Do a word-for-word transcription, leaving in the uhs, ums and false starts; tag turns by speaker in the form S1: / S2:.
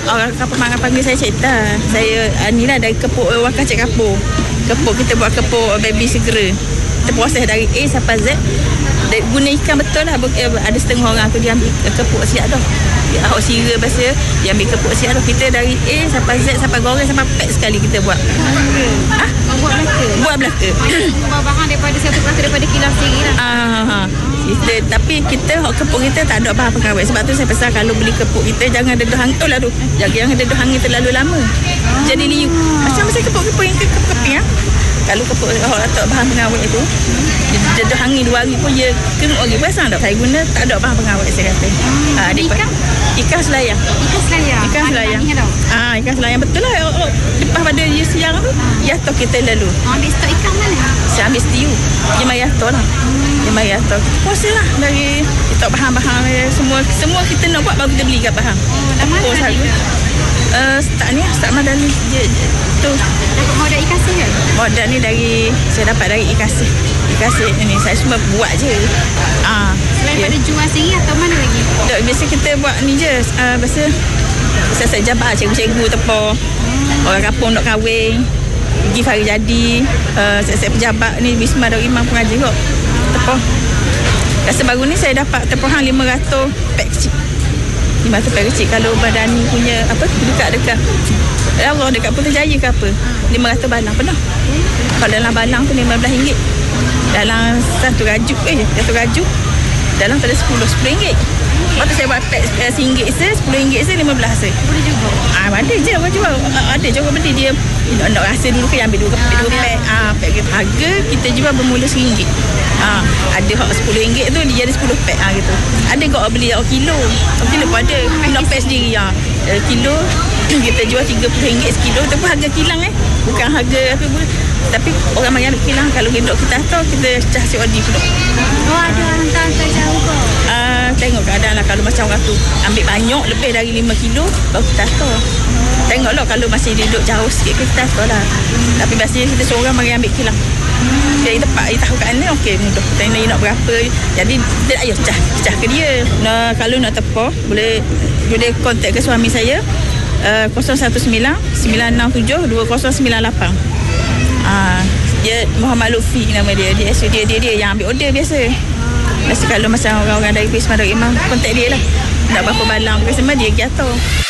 S1: orang kapur mangan panggil saya Cik Ta. Saya uh, ni lah dari kepuk uh, wakar Cik Kapur. Kepuk kita buat kepuk uh, baby segera. Kita proses dari A sampai Z. Dia guna ikan betul lah. Ada setengah orang tu dia ambil kepuk siap dah. Dia ahok sira bahasa dia ambil kepuk siap dah. Kita dari A sampai Z sampai goreng sampai pack sekali kita buat.
S2: Ha? Buat belaka.
S1: Buat belaka.
S2: Buat bahan daripada satu perkara daripada kilang sendiri lah.
S1: Ah, ha. Kita, tapi kita kepuk kita tak ada bahan pengawet. Sebab tu saya pesan kalau beli kepuk kita jangan dedah hangit. Oh lah tu. Jangan dedah hangit terlalu lama. Jadi liu. Macam saya kepuk-kepuk yang kepuk-kepuk ya. Kalau kepuk orang tak bahan pengawet itu, dedah hangit dua hari pun dia kena lagi. Pasang tak saya guna tak ada bahan pengawet saya kata.
S2: Hmm.
S1: Ah,
S2: ikan?
S1: Ikan selayang.
S2: Ikan selayang?
S1: Ikan selayang. Ah, ikan selayang betul lah. Oh, oh. Lepas pada dia siang tu, ya tu kita lalu.
S2: Ambil stok ikan mana?
S1: Saya ambil setiu. Dia mai ato lah. Dia mai ato. Puasa lah dari kita bahan-bahan semua semua kita nak buat baru kita beli kat bahan.
S2: Oh, dah mana ni?
S1: Uh, start ni, start modal ni je, je, tu.
S2: Dapat modal ikan kasih ke?
S1: Modal ni dari, saya dapat dari ikan kasih. Ikan kasih ni, saya cuma buat je. Ah,
S2: Selain yeah. pada jual sendiri atau mana lagi?
S1: Tak, biasa kita buat ni je. Uh, biasa, saya jabat cikgu-cikgu tepor. Hmm. Orang kampung nak kahwin. Pergi hari jadi. Uh, saya pejabat ni, Wisma Darul Imam pengajar kot. Tepor. Rasa baru ni saya dapat tepor hang lima ratus pack kecil. lima ratus pack kecil. Kalau badan ni punya apa dekat-dekat Allah dekat Putrajaya ke apa lima ratus balang penuh. Kalau dalam balang tu lima belas ringgit. Dalam satu rajuk eh satu rajuk dalam tu ada sepuluh ringgit. Lepas tu saya buat pack RM satu se, sepuluh ringgit se, lima belas se.
S2: Boleh juga.
S1: Ah, ada je orang jual. Ada je orang beli dia. Nak, nak rasa dulu ke ambil dua, dua pack. Ah, pack kita. Harga kita jual bermula RM satu. Ah, ada hak sepuluh ringgit tu dia jadi sepuluh pack ah gitu. Ada kau beli oh, kilo. Oh, kilo pun ada. Nak pack sendiri ah. Uh, kilo kita jual tiga puluh ringgit sekilo tu pun harga kilang eh. Bukan harga apa pun. Tapi orang mari ambil kilang kalau gendok kita tahu kita cah C O D pula.
S2: Oh, ada hantar-hantar jauh ke?
S1: Ah, tengok keadaan lah kalau macam orang tu ambil banyak lebih dari lima kilo baru kita tahu. Tengoklah kalau masih duduk jauh sikit kita tahu lah. Tapi biasanya kita seorang mari ambil kilang. Hmm. Dia tempat dia tahu kat mana okey mudah. Tanya nak berapa. Jadi dia ayo cah cah ke dia. Nah, kalau nak tepor boleh boleh kontak ke suami saya uh, kosong satu sembilan sembilan enam tujuh dua kosong sembilan lapan. Ah, dia Muhammad Lutfi nama dia. Dia dia dia, dia yang ambil order biasa. Biasa kalau macam orang-orang dari Wisma Darul Imam kontak dia lah. Nak berapa balang ke semua dia pergi atur.